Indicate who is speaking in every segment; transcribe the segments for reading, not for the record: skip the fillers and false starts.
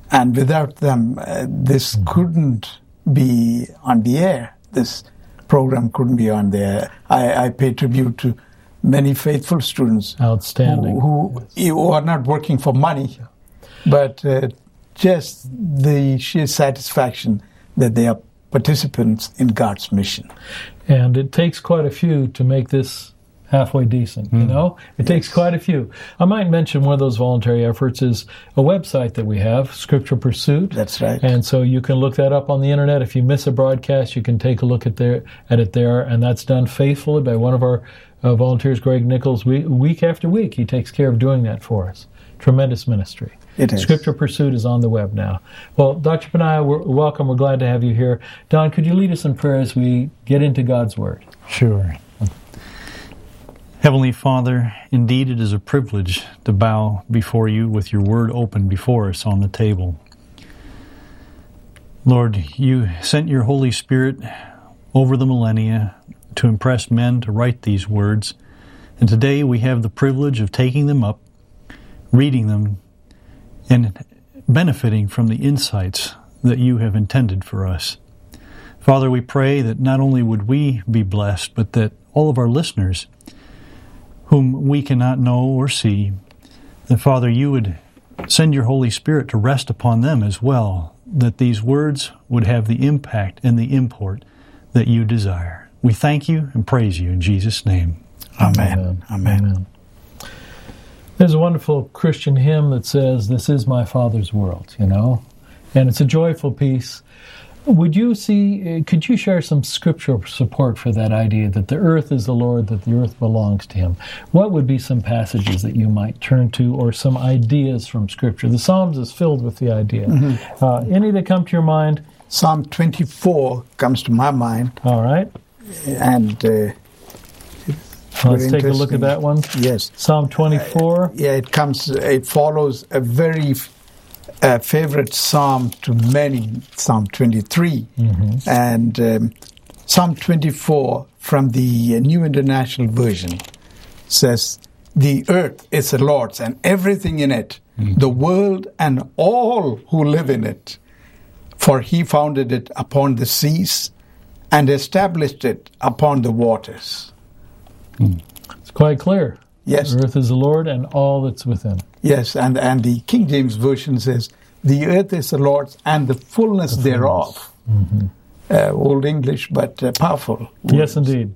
Speaker 1: And without them, this couldn't be on the air. This program couldn't be on the air. I pay tribute to many faithful students.
Speaker 2: Outstanding.
Speaker 1: Who are not working for money, but just the sheer satisfaction that they are participants in God's mission.
Speaker 2: And it takes quite a few to make this halfway decent, you know? It takes quite a few. I might mention one of those voluntary efforts is a website that we have, Scriptural Pursuit.
Speaker 1: That's right.
Speaker 2: And so you can look that up on the internet. If you miss a broadcast, you can take a look at it there, and that's done faithfully by one of our volunteers, Greg Nichols. Week after week, he takes care of doing that for us. Tremendous ministry.
Speaker 1: It is.
Speaker 2: Scripture Pursuit is on the web now. Well, Dr. Paniah, welcome. We're glad to have you here. Don, could you lead us in prayer as we get into God's Word?
Speaker 3: Sure. Heavenly Father, indeed it is a privilege to bow before you with your Word open before us on the table. Lord, you sent your Holy Spirit over the millennia to impress men to write these words, and today we have the privilege of taking them up, reading them, and benefiting from the insights that you have intended for us. Father, we pray that not only would we be blessed, but that all of our listeners, whom we cannot know or see, that, Father, you would send your Holy Spirit to rest upon them as well, that these words would have the impact and the import that you desire. We thank you and praise you in Jesus' name.
Speaker 1: Amen. Amen. Amen.
Speaker 2: There's a wonderful Christian hymn that says, "This is my Father's world," you know, and it's a joyful piece. Could you share some scriptural support for that idea that the earth is the Lord, that the earth belongs to Him? What would be some passages that you might turn to, or some ideas from Scripture? The Psalms is filled with the idea. Any that come to your mind?
Speaker 1: Psalm 24 comes to my mind.
Speaker 2: All right.
Speaker 1: And
Speaker 2: let's take a look at that one.
Speaker 1: Yes.
Speaker 2: Psalm 24.
Speaker 1: It follows a very favorite psalm to many, Psalm 23. And Psalm 24 from the New International Version says, "The earth is the Lord's and everything in it, the world and all who live in it. For He founded it upon the seas and established it upon the waters."
Speaker 2: It's quite clear.
Speaker 1: Yes.
Speaker 2: The earth is the Lord and all that's within.
Speaker 1: Yes, and the King James Version says, "The earth is the Lord's and the fullness thereof." Old English, but powerful words.
Speaker 2: Yes, indeed.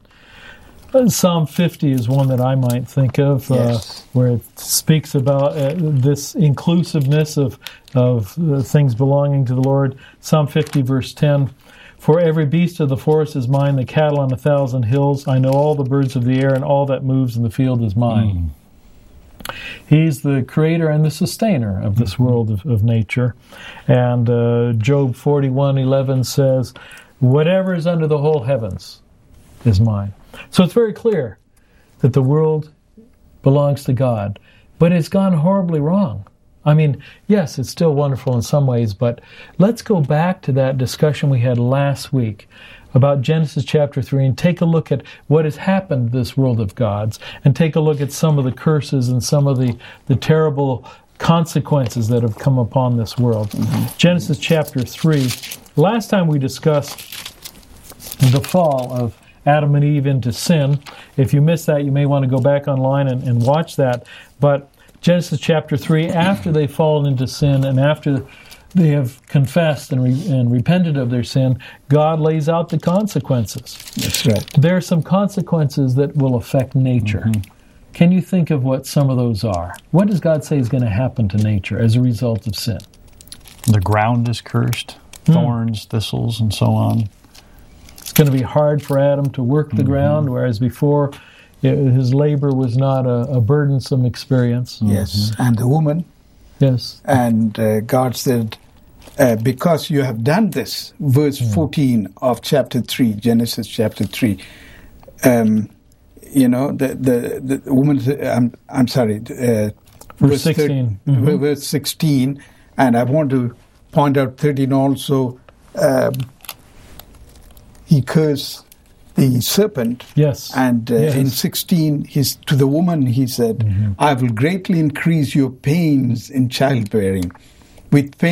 Speaker 2: Psalm 50 is one that I might think of, where it speaks about this inclusiveness of things belonging to the Lord. Psalm 50, verse 10, "For every beast of the forest is mine, the cattle on 1,000 hills. I know all the birds of the air, and all that moves in the field is mine." He's the creator and the sustainer of this world of nature. And Job 41:11 says, "Whatever is under the whole heavens is mine." So it's very clear that the world belongs to God, but it's gone horribly wrong. I mean, yes, it's still wonderful in some ways, but let's go back to that discussion we had last week about Genesis chapter 3 and take a look at what has happened to this world of God's, and take a look at some of the curses and some of the terrible consequences that have come upon this world. Genesis chapter 3. Last time we discussed the fall of Adam and Eve into sin. If you missed that, you may want to go back online and watch that. But Genesis chapter 3, after they've fallen into sin and after they have confessed and repented of their sin, God lays out the consequences.
Speaker 1: That's right.
Speaker 2: There are some consequences that will affect nature. Can you think of what some of those are? What does God say is going to happen to nature as a result of sin?
Speaker 3: The ground is cursed, thorns, thistles, and so on.
Speaker 2: It's going to be hard for Adam to work the ground, whereas before his labor was not a burdensome experience.
Speaker 1: Yes, and the woman.
Speaker 2: Yes.
Speaker 1: And God said, because you have done this, verse 14 of chapter 3, Genesis chapter 3, the woman, I'm sorry,
Speaker 2: verse 16.
Speaker 1: Verse 16, and I want to point out 13 also, he cursed the serpent.
Speaker 2: Yes.
Speaker 1: And in 16, to the woman he said, "I will greatly increase your pains in childbearing. With pain